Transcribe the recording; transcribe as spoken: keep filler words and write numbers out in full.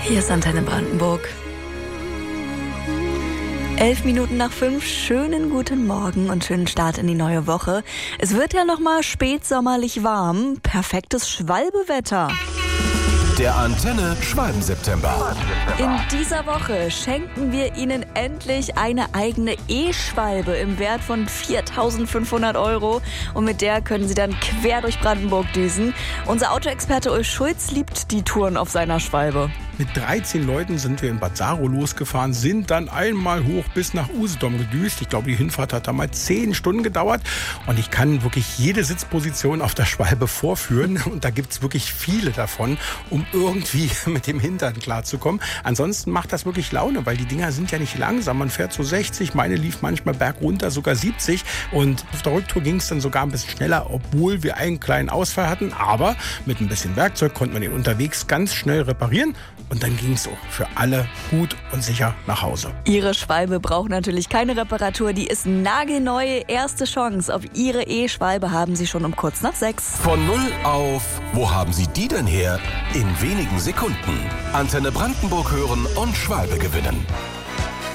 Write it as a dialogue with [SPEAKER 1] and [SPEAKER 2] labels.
[SPEAKER 1] Hier ist Antenne Brandenburg. Elf Minuten nach fünf, schönen guten Morgen und schönen Start in die neue Woche. Es wird ja noch mal spätsommerlich warm, perfektes Schwalbewetter.
[SPEAKER 2] Der Antenne Schwalben-September.
[SPEAKER 1] In dieser Woche schenken wir Ihnen endlich eine eigene E-Schwalbe im Wert von viertausendfünfhundert Euro. Und mit der können Sie dann quer durch Brandenburg düsen. Unser Autoexperte Ulf Schulz liebt die Touren auf seiner Schwalbe.
[SPEAKER 3] Mit dreizehn Leuten sind wir in Bad Saro losgefahren, sind dann einmal hoch bis nach Usedom gedüst. Ich glaube, die Hinfahrt hat damals zehn Stunden gedauert. Und ich kann wirklich jede Sitzposition auf der Schwalbe vorführen. Und da gibt es wirklich viele davon, um irgendwie mit dem Hintern klarzukommen. Ansonsten macht das wirklich Laune, weil die Dinger sind ja nicht langsam. Man fährt so sechzig, meine lief manchmal bergunter sogar siebzig. Und auf der Rücktour ging es dann sogar ein bisschen schneller, obwohl wir einen kleinen Ausfall hatten. Aber mit ein bisschen Werkzeug konnte man den unterwegs ganz schnell reparieren. Und dann ging es so für alle gut und sicher nach Hause.
[SPEAKER 1] Ihre Schwalbe braucht natürlich keine Reparatur. Die ist nagelneu. Erste Chance auf Ihre E-Schwalbe haben Sie schon um kurz nach sechs.
[SPEAKER 2] Von null auf, wo haben Sie die denn her? In wenigen Sekunden. Antenne Brandenburg hören und Schwalbe gewinnen.